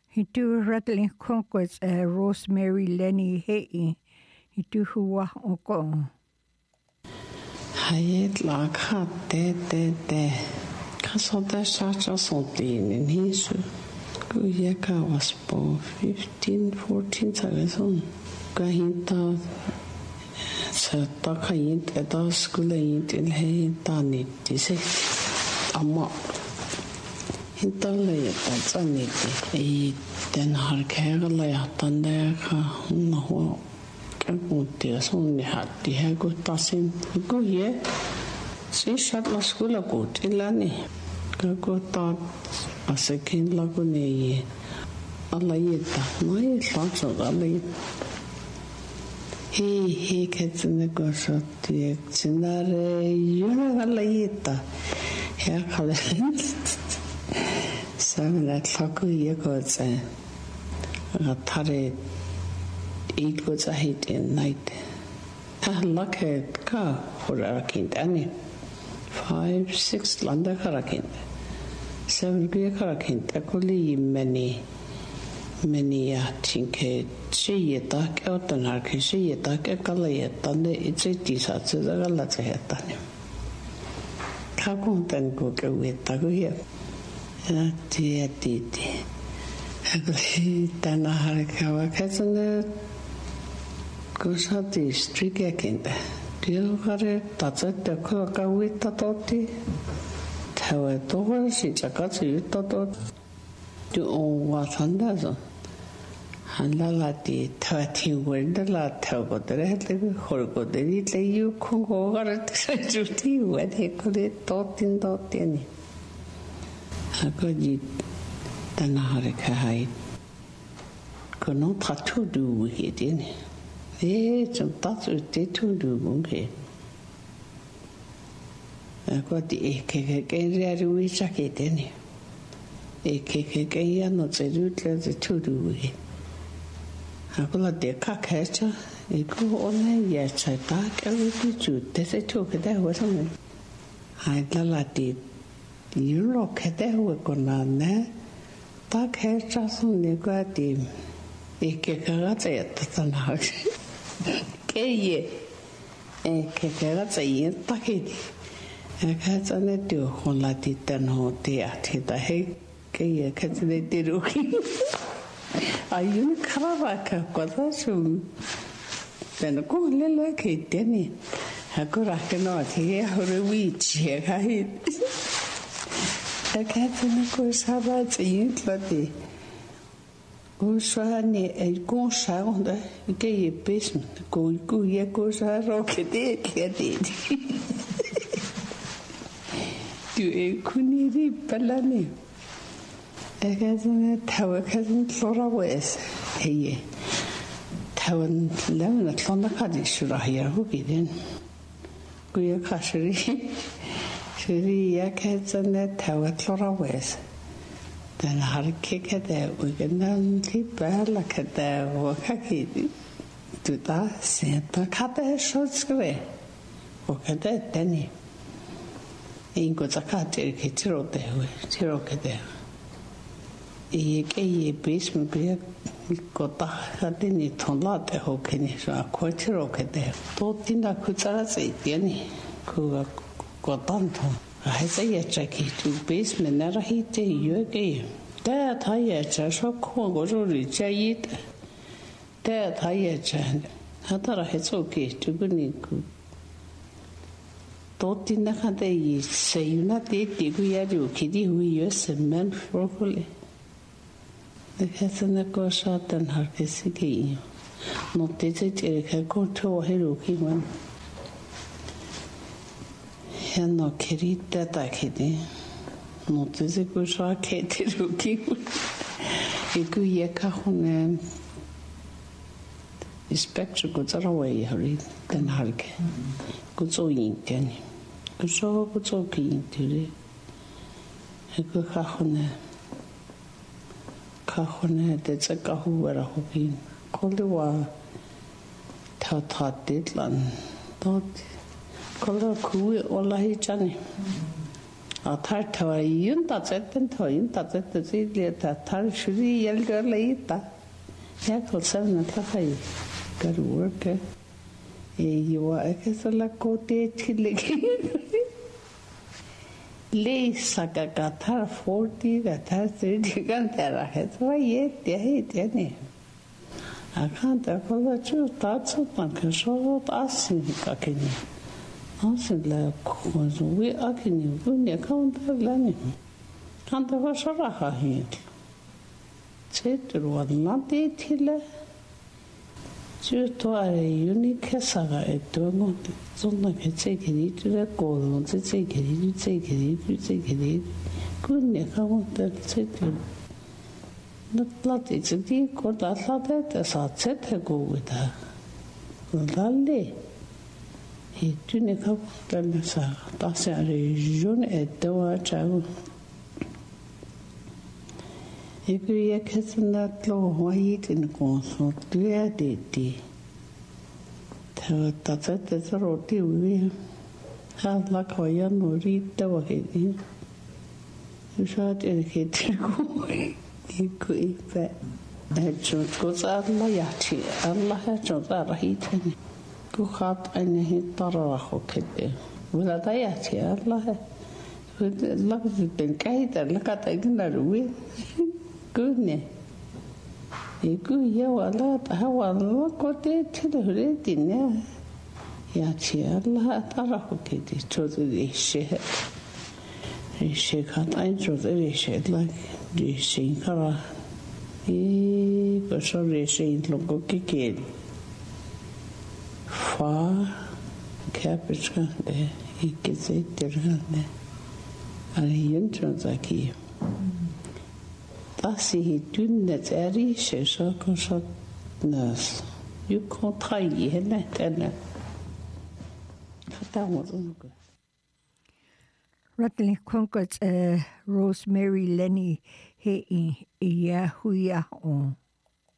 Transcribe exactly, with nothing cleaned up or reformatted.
He do rattling conquest a Rosemary Lenny Hay. He do hua oko. Hayet la ka de de de. Kasota shacha something in his. Kuyaka was born fifteen, fourteen thousand. Kahinta sa takayin eta school yin in hay tani dise. Amma hintalle ta tsaniti ei den har kægala ya tande ka no kan det sådan har de her godt der sind gå ja se shat la skola godt ilani ka godt der altså kin la gå ne alla yeta mai slags av alla he he ketsne gå så det sinare yuna alla yeta her kala Seven o'clock you go say Atare eight goes a hit in night. Ah luck it ka for a kind any five, six landa karakin. Seven be karakin takuli many many a tinke she tak out and arki she tak a kalayet and it's a tisats a galatahetanim. Kakun then go with tagu here. Tia titi. Agli dana harikawa kasane kusati strike kinda. Dio hare tatsa te kuka wita toti. Tawa towa si chakatsu yuta tot. Du o watandazo. Hanlala di tawa ti wenda la tawa kodere hele horkodere le yu kungo hare juti wede kore totin totini. Ako di tanahare kahai kono tatu du hidin e zum tatu te tu du bunge ako di ekeke ke ru isake deni ekeke ke ya no tseru tle te tu du hi ako la de kakacha eko ona ya chata ke ru tu te se tu ke da wa song hai la la di you look at that we're gonna ne tak hair just negative ekekagata tatana keye ekekagata yin takidi ekatane tu holati tanho te atita he keye katne tiruki ayun kharaka kodasum then ko lele ke teni hakura keno te horwi che kai Akatene ko sabat yitlati. Usani e gonsa onda ke ye pesm ko ku ye ko sa rokete kete. Tu e kuniri palani. Akatene tawakazin flora wes. Heye. Tawan lamna tlanda kadi shurahia hugiden. Ku ye khashri Shuri yakazane tawatlora wes. Then harkika there we can only bella kada wakaki to that Santa Kata Shotsque. Wakada Denny. Ingotaka Tiro there, Tiroka there. E gay basement beer got the Hadini Tonla the Hokini, so a quartiroka there. Totina Kutsara say, Denny, Kuga. Tanto I say a jacket to basement never hit a year game. That I had a shock was already jayed. That I had Hatara has okay to go in. Tot in the Hade say you not did we had you kitty who yes and men properly. The Catholic go shot and her kissing. Not did it, Eric go to a hero one. No kerita takidi no tese ko sha kete ruki iku yeka hone inspector ko tsara wai hari den halke ko zo yin den ko so ko zo ki tire iku ka hone ka hone de tsaka hu wara hokin ko le wa tha tha dit lan dot Kola kui olahi chani. a tar tawa yun ta zetten to yun ta zette zile ta tar shuri yelder leita ya kol savna ta kai gar work e yo a che se la cote chilegi le saga gatar forty gatar thirty gantera het va yet het ne akanta kolla chu ta chu tan ke so asin ka keni asin la kozo we akini bunne kanta lani kanta va shara ha hit chetru wadnate tile chu to are unique saga e to no zonna ke chekeri tule ko no chekeri chekeri chekeri kunne kanta chetru Notlati zdi ko datlate te sa zete go wita. Dalle. E tu ne ka dalle sa ta se region e doa chau. E kuya kesna tlo wait in ko so tuya de ti. Ta ta zete zro ti wi. Ha la ko ya no ri ta wa ke ni. Sha te ke ti ko. Ikui pe ejun kuza Allah yati Allah ejun zarahitani ku khat ane tara ho kede wala dayati Allah laqad ben kaida laqad igna ruwi kunne iku ya wala hawa Allah kote tire dinne yati Allah tara ho kede chodi she she khat ay chodi she like di sinkara e cosa rese logo che che fa capisca e che se terane ali entro aqui tassi tunne teri se so cosa nas you contrai henne tenne fatamo dunque Ratli Conquest, uh, Rosemary Lenny, he in Yahuya on.